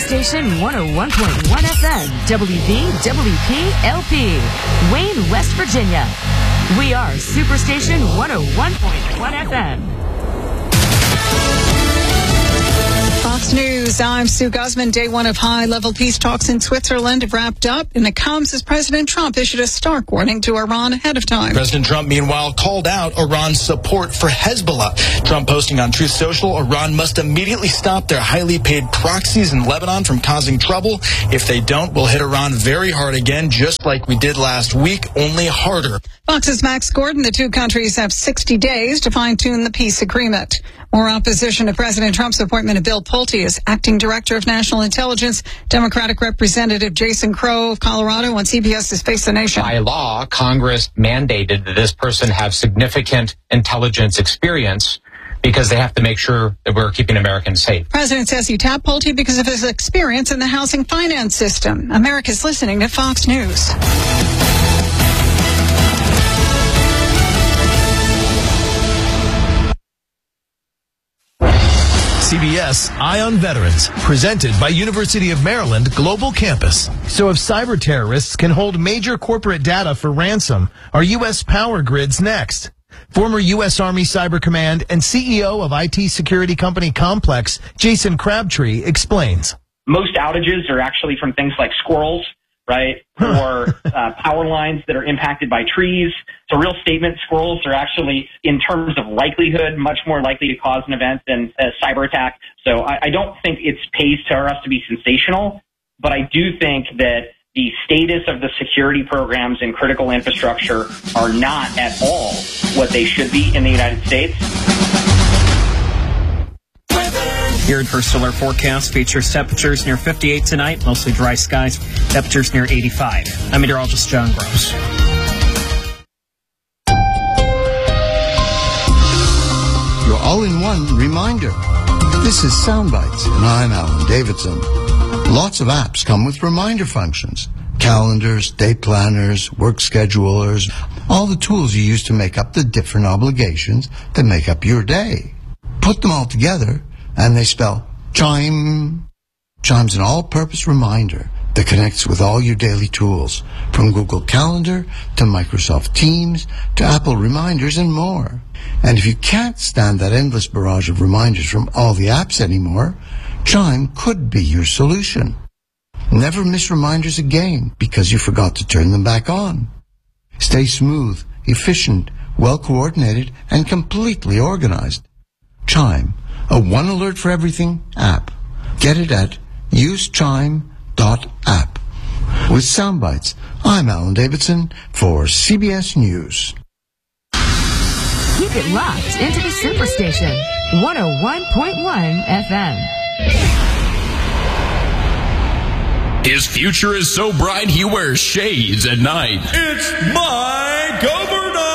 Superstation 101.1 FM, WVWP LP, Wayne, West Virginia. We are Superstation 101.1 FM. Fox News, I'm Sue Guzman. Day one of high-level peace talks in Switzerland have wrapped up, and it comes as President Trump issued a stark warning to Iran ahead of time. President Trump, meanwhile, called out Iran's support for Hezbollah. Trump posting on Truth Social, Iran must immediately stop their highly paid proxies in Lebanon from causing trouble. If they don't, we'll hit Iran very hard again, just like we did last week, only harder. Fox's Max Gordon. The two countries have 60 days to fine-tune the peace agreement. More opposition to President Trump's appointment of Bill Pulte as acting director of national intelligence. Democratic Representative Jason Crow of Colorado on CBS's Face the Nation. By law, Congress mandated that this person have significant intelligence experience because they have to make sure that we're keeping Americans safe. President says he tapped Pulte because of his experience in the housing finance system. America's listening to Fox News. CBS Eye on Veterans, presented by University of Maryland Global Campus. So if cyber terrorists can hold major corporate data for ransom, are U.S. power grids next? Former U.S. Army Cyber Command and CEO of IT security company Complex, Jason Crabtree, explains. Most outages are actually from things like squirrels, right? Or power lines that are impacted by trees. So real statement, squirrels are actually, in terms of likelihood, much more likely to cause an event than a cyber attack. So I don't think it pays for us to be sensational, but I do think that the status of the security programs in critical infrastructure are not at all what they should be in the United States. Your first solar forecast features temperatures near 58 tonight, mostly dry skies, temperatures near 85. I'm meteorologist John Gross. Your all-in-one reminder. This is Soundbites, and I'm Alan Davidson. Lots of apps come with reminder functions. Calendars, day planners, work schedulers, all the tools you use to make up the different obligations that make up your day. Put them all together, and they spell Chime. Chime's an all-purpose reminder that connects with all your daily tools, from Google Calendar to Microsoft Teams to Apple Reminders and more. And if you can't stand that endless barrage of reminders from all the apps anymore, Chime could be your solution. Never miss reminders again because you forgot to turn them back on. Stay smooth, efficient, well-coordinated, and completely organized. Chime, a one alert for everything app. Get it at usechime.app. With Soundbites, I'm Alan Davidson for CBS News. Keep it locked into the Superstation 101.1 FM. His future is so bright he wears shades at night. It's my governor!